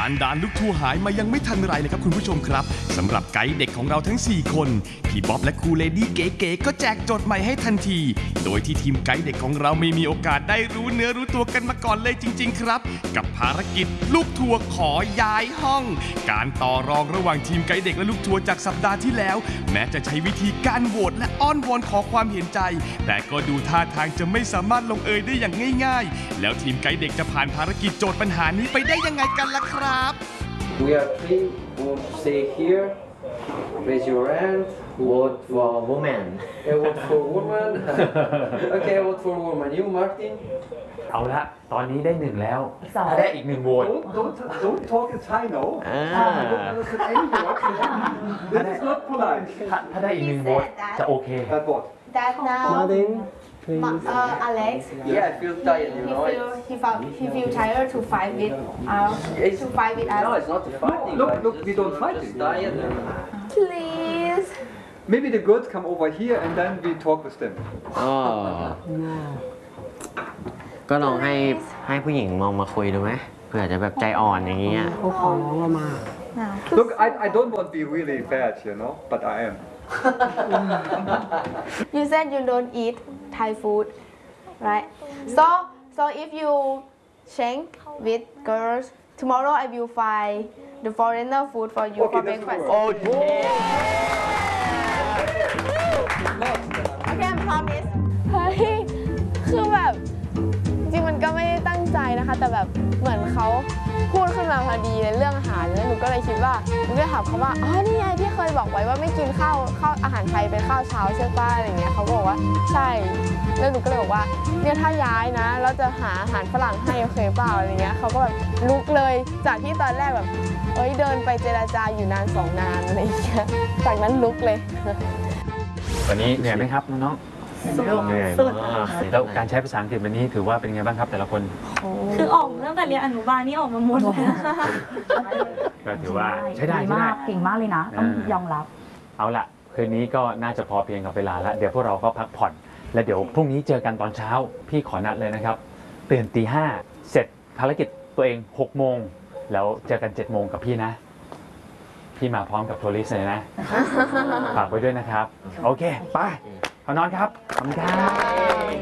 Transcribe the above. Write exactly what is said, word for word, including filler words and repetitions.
านด่านลูกทัวร์หายมายังไม่ทันไรเลยครับคุณผู้ชมครับสำหรับไกด์เด็กของเราทั้งสี่คนพี่บ๊อบและครูเลดี้เก๋ๆก็แจกโจทย์ใหม่ให้ทันทีโดยที่ทีมไกด์เด็กของเราไม่มีโอกาสได้รู้เนื้อรู้ตัวกันมาก่อนเลยจริงๆครับกับภารกิจลูกทัวร์ขอย้ายห้องการต่อรองระหว่างทีมไกด์เด็กและลูกทัวร์จากสัปดาห์ที่แล้วแม้จะใช้วิธีการโหวตและอ้อนวอนขอความเห็นใจแต่ก็ดูท่าทางจะไม่สามารถลงเอยได้อย่างง่ายๆแล้วทีมไกด์เด็กจะผ่านภารกิจโจทย์ปัญหานี้ไปได้ยังไงกันล่ะครับ We are three who stay here. Raise your hand. Vote for woman. I vote for woman. Okay, I vote for woman. You, Martin? เอาละตอนนี้ได้หนึ่งแล้วถ้าได้อีกหนึ่งโหวต Don't, don't, don't talk in Thai, no? Ah. I don't understand any word. This is not polite. ถ้าถ้าได้อีกหนึ่งโหวตจะโอเค That what? That now, Martin? Ma- uh, Alex, Yeah, I feel tired, you he know. feel he felt he feel tired to fight with us, to fight with No, us. it's not fighting. Look, guys. look, Just- we don't fight Just it. tired. and- Please. Maybe the girls come over here and then we talk with them. อ๋อก็ลองให้ให้ผู้หญิงมองมาคุยดูไหมเผื่อจะแบบใจอ่อนอย่างเงี้ย Now. Look, I, I don't want to be really bad, you know, but I am. You said you don't eat Thai food, right? So, so if you change with girls, tomorrow I will find the foreigner food for you Okay, for that's breakfast. good. โอเค Okay, I promise. เฮ้ย คือแบบ จริงมันก็ไม่ได้ตั้งใจนะคะ แต่แบบเหมือนเขาพูดขึ้นมาพอดีในเรื่องอาหารแล้วหนูก็เลยคิดว่าหนูก็ถามเขาว่าอ๋อนี่ไงที่เคยบอกไว้ว่าไม่กินข้าวข้าวอาหารไทยเป็นข้าวเช้าใช่ป่ะอะไรเงี้ยเขาก็บอกว่าใช่แล้วหนูก็เลยบอกว่าเนี่ยถ้าย้ายนะเราจะหาอาหารฝรั่งให้โอเคเปล่าอะไรเงี้ยเขาก็แบบลุกเลยจากที่ตอนแรกแบบเอ้ยเดินไปเจรจาอยู่นานสองนานอะไรเงี้ยจากนั้นลุกเลยวันนี้เหนื่อยไหมครับน้องเหนื่อยมากๆแล้วการใช้ภาษาอังกฤษวันนี้ถือว่าเป็นไงบ้างครับแต่ละคนคือออกตั้งแต่เรียนอนุบาลนี่ออกมาหมดเลยนะคะก็ถือว่าใช้ได้ใช้ได้มากเก่งมากเลยนะ ต้องยอมรับเอาละคืนนี้ก็น่าจะพอเพียงกับเวลาแล้วเดี๋ยวพวกเราก็พักผ่อนและเดี๋ยวพรุ่งนี้เจอกันตอนเช้าพี่ขอนัดเลยนะครับตื่นตีห้าเสร็จภารกิจตัวเองหกโมงแล้วเจอกันเจ็ดโมงกับพี่นะพี่มาพร้อมกับโทรลิสเลยนะฝากไว้ด้วยนะครับโอเคไปเอานอนครับขอบคุณครับ